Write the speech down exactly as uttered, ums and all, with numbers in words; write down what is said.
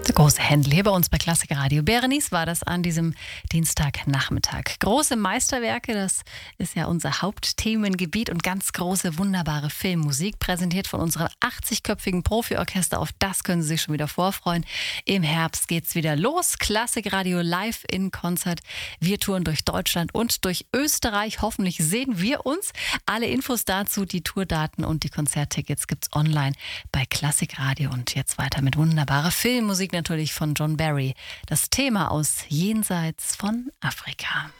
Der große Händel hier bei uns bei Klassik Radio. Berenice war das an diesem Dienstagnachmittag. Große Meisterwerke, das ist ja unser Hauptthemengebiet, und ganz große, wunderbare Filmmusik, präsentiert von unserem achtzigköpfigen Profiorchester. Auf das können Sie sich schon wieder vorfreuen. Im Herbst geht's wieder los. Klassik Radio live in Konzert. Wir touren durch Deutschland und durch Österreich. Hoffentlich sehen wir uns. Alle Infos dazu, die Tourdaten und die Konzerttickets gibt's online bei Klassik Radio. Und jetzt weiter mit wunderbarer Filmmusik, natürlich von John Barry. Das Thema aus Jenseits von Afrika.